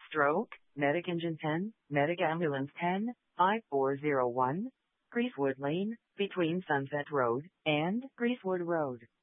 Stroke, Medic Engine 10, Medic Ambulance 10, 5401, Greasewood Lane, between Sunset Road and Greasewood Road.